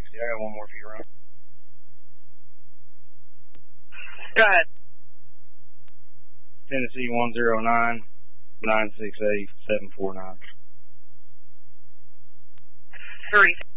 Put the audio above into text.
60. I got one more for you, Ron. Go ahead. Tennessee 109-968-749. 3.